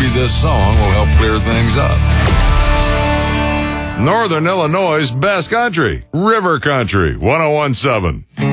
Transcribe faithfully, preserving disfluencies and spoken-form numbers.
Maybe this song will help clear things up. Northern Illinois' best country, River Country, one oh one seven.